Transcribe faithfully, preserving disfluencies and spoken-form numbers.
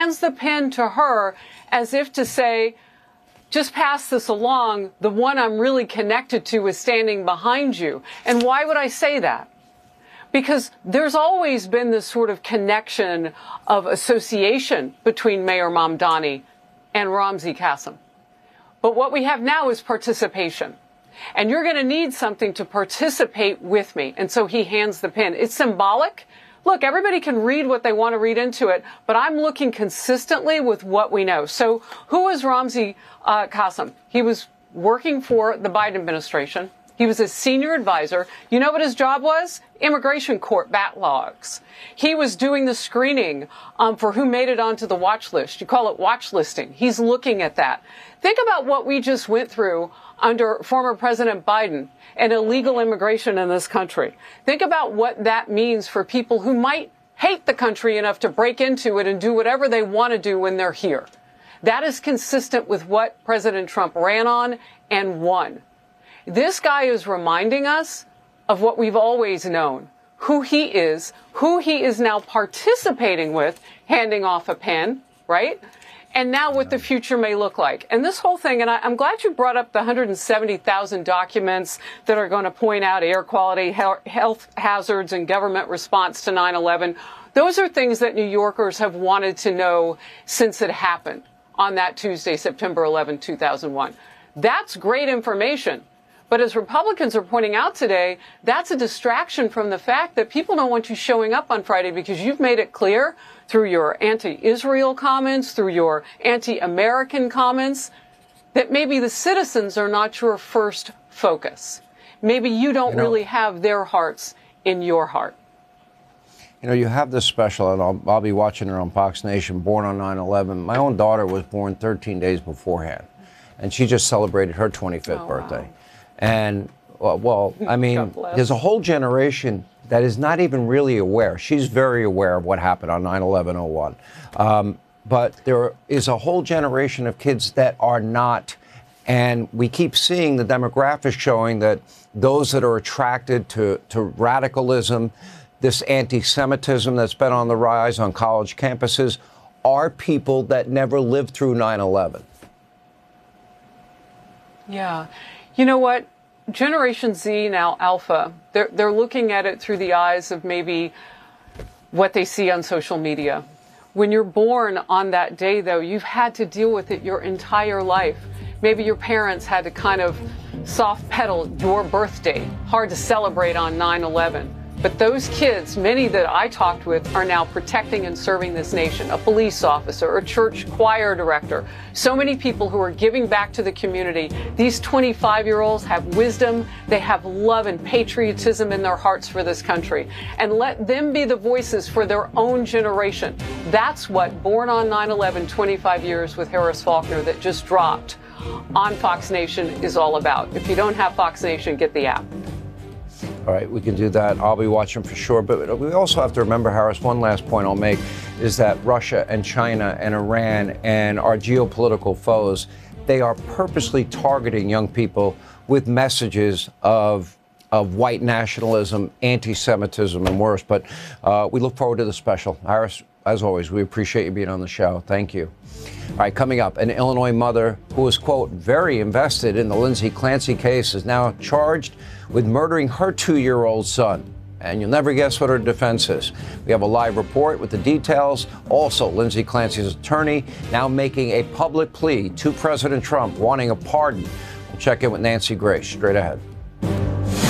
hands the pen to her as if to say, just pass this along. The one I'm really connected to is standing behind you. And why would I say that? Because there's always been this sort of connection of association between Mayor Mamdani and Ramzi Qasem. But what we have now is participation. And you're going to need something to participate with me. And so he hands the pen. It's symbolic. Look, everybody can read what they want to read into it, but I'm looking consistently with what we know. So who is Ramzi uh, Qasem? He was working for the Biden administration. He was a senior advisor. You know what his job was? Immigration court backlogs. He was doing the screening um, for who made it onto the watch list. You call it watch listing. He's looking at that. Think about what we just went through under former President Biden and illegal immigration in this country. Think about what that means for people who might hate the country enough to break into it and do whatever they want to do when they're here. That is consistent with what President Trump ran on and won. This guy is reminding us of what we've always known, who he is, who he is now participating with, handing off a pen, right? And now what the future may look like. And this whole thing, and I, I'm glad you brought up the one hundred seventy thousand documents that are going to point out air quality, health hazards, and government response to nine eleven. Those are things that New Yorkers have wanted to know since it happened on that Tuesday, September eleventh, two thousand one. That's great information. But as Republicans are pointing out today, that's a distraction from the fact that people don't want you showing up on Friday because you've made it clear through your anti-Israel comments, through your anti-American comments, that maybe the citizens are not your first focus. Maybe you don't you know, really have their hearts in your heart. You know, you have this special, and I'll, I'll be watching her on Fox Nation, Born on nine eleven. My own daughter was born thirteen days beforehand, and she just celebrated her twenty-fifth oh, birthday. Wow. And, well, I mean, there's a whole generation that is not even really aware. She's very aware of what happened on nine eleven oh one. Um, but there is a whole generation of kids that are not. And we keep seeing the demographics showing that those that are attracted to, to radicalism, this anti-Semitism that's been on the rise on college campuses, are people that never lived through nine eleven. Yeah. You know what? Generation Z, now Alpha, they're, they're looking at it through the eyes of maybe what they see on social media. When you're born on that day, though, you've had to deal with it your entire life. Maybe your parents had to kind of soft pedal your birthday. Hard to celebrate on nine eleven. But those kids, many that I talked with, are now protecting and serving this nation. A police officer, a church choir director, so many people who are giving back to the community. These twenty-five-year-olds have wisdom, they have love and patriotism in their hearts for this country. And let them be the voices for their own generation. That's what Born on nine eleven, twenty-five years with Harris Faulkner that just dropped on Fox Nation is all about. If you don't have Fox Nation, get the app. All right, we can do that. I'll be watching for sure. But we also have to remember, Harris, one last point I'll make is that Russia and China and Iran and our geopolitical foes, they are purposely targeting young people with messages of of white nationalism, anti-Semitism, and worse. But uh, we look forward to the special. Harris, as always, we appreciate you being on the show. Thank you. All right, coming up, an Illinois mother who was, quote, very invested in the Lindsay Clancy case is now charged with murdering her two-year-old son. And you'll never guess what her defense is. We have a live report with the details. Also, Lindsay Clancy's attorney now making a public plea to President Trump, wanting a pardon. We'll check in with Nancy Grace straight ahead.